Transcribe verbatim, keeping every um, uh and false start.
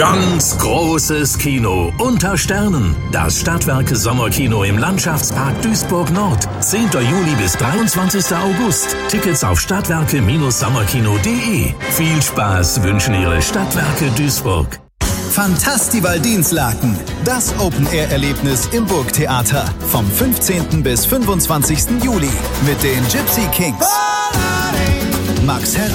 Ganz großes Kino unter Sternen. Das Stadtwerke Sommerkino im Landschaftspark Duisburg Nord. zehnter Juli bis dreiundzwanzigster August. Tickets auf stadtwerke Sommerkino punkt de. Viel Spaß wünschen Ihre Stadtwerke Duisburg. Fantastival Dinslaken. Das Open-Air-Erlebnis im Burgtheater. Vom fünfzehnten bis fünfundzwanzigsten Juli. Mit den Gypsy Kings. Max Herre